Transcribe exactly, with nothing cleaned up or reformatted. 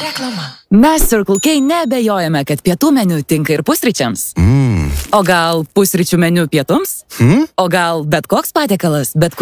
Reklama. Mes Circle K neabejojame, kad pietų meniu tinka ir pusryčiams. Mm. O gal pusryčių meniu pietums? Hmm? O gal bet koks patiekalas, bet kur